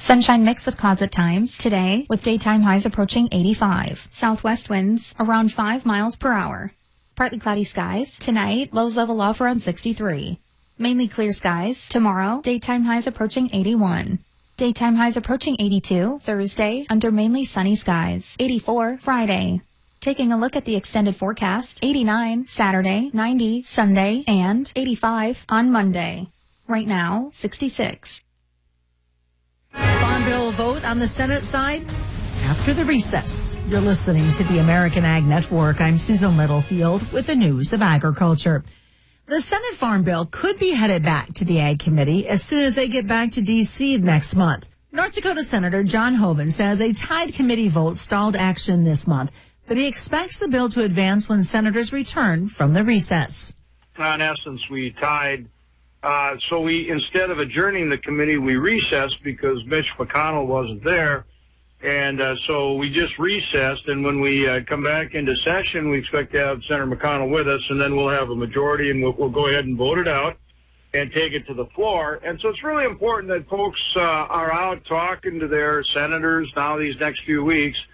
Sunshine mixed with clouds at times today, with daytime highs approaching 85. Southwest winds around 5 miles per hour. Partly cloudy skies tonight, lows level off around 63. Mainly clear skies tomorrow, daytime highs approaching 81. Daytime highs approaching 82 Thursday, under mainly sunny skies. 84 Friday. Taking a look at the extended forecast, 89 Saturday, 90 Sunday, and 85 on Monday. Right now, 66. Farm Bill vote on the Senate side after the recess. You're listening to the American Ag Network. I'm Susan Littlefield with the news of agriculture. The Senate Farm Bill could be headed back to the Ag Committee as soon as they get back to D.C. next month. North Dakota Senator John Hoeven says a tied committee vote stalled action this month, but he expects the bill to advance when senators return from the recess. In essence, we tied. So we, instead of adjourning the committee, we recessed because Mitch McConnell wasn't there. And so we just recessed. And when we come back into session, we expect to have Senator McConnell with us, and then we'll have a majority, and we'll go ahead and vote it out and take it to the floor. And so it's really important that folks are out talking to their senators now these next few weeks